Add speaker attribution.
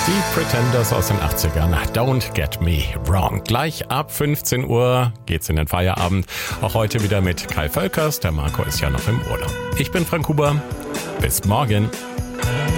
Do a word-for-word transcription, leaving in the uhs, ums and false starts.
Speaker 1: Die Pretenders aus den achtzigern. Don't get me wrong. Gleich ab fünfzehn Uhr geht's in den Feierabend. Auch heute wieder mit Kai Völkers. Der Marco ist ja noch im Urlaub. Ich bin Frank Huber. Bis morgen.